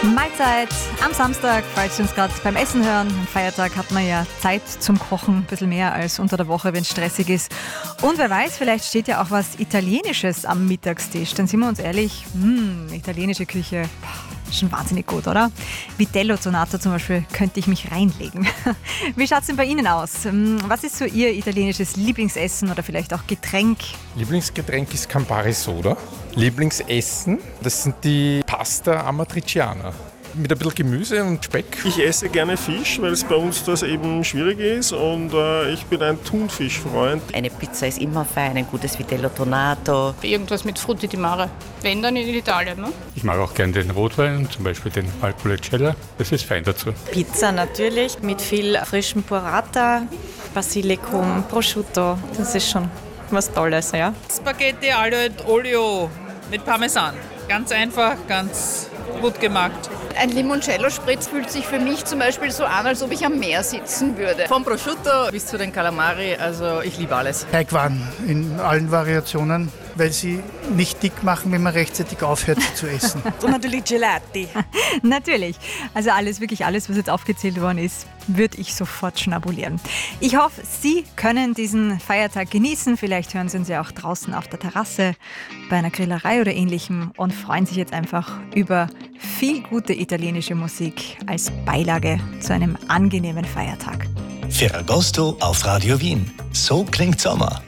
Mahlzeit am Samstag, falls Sie uns gerade beim Essen hören. Am Feiertag hat man ja Zeit zum Kochen, ein bisschen mehr als unter der Woche, wenn es stressig ist. Und wer weiß, vielleicht steht ja auch was Italienisches am Mittagstisch. Dann sind wir uns ehrlich, italienische Küche, schon wahnsinnig gut, oder? Vitello Tonato zum Beispiel könnte ich mich reinlegen. Wie schaut es denn bei Ihnen aus? Was ist so Ihr italienisches Lieblingsessen oder vielleicht auch Getränk? Lieblingsgetränk ist Campari Soda. Lieblingsessen, das sind die Pasta Amatriciana. Mit ein bisschen Gemüse und Speck. Ich esse gerne Fisch, weil es bei uns das eben schwierig ist und ich bin ein Thunfischfreund. Eine Pizza ist immer fein, ein gutes Vitello Tonato. Irgendwas mit Frutti di Mare, wenn dann in Italien. Ne? Ich mag auch gerne den Rotwein, zum Beispiel den Valpolicella, das ist fein dazu. Pizza natürlich, mit viel frischem Burrata, Basilikum, Prosciutto, das ist schon was Tolles, ja. Spaghetti allo olio mit Parmesan. Ganz einfach, ganz gut gemacht. Ein Limoncello-Spritz fühlt sich für mich zum Beispiel so an, als ob ich am Meer sitzen würde. Vom Prosciutto bis zu den Calamari, also ich liebe alles. Teigwaren in allen Variationen, weil sie nicht dick machen, wenn man rechtzeitig aufhört zu essen. Und natürlich Gelati. Natürlich. Also wirklich alles, was jetzt aufgezählt worden ist, würde ich sofort schnabulieren. Ich hoffe, Sie können diesen Feiertag genießen. Vielleicht hören Sie uns ja auch draußen auf der Terrasse bei einer Grillerei oder Ähnlichem und freuen sich jetzt einfach über viel gute italienische Musik als Beilage zu einem angenehmen Feiertag. Ferragosto auf Radio Wien. So klingt Sommer.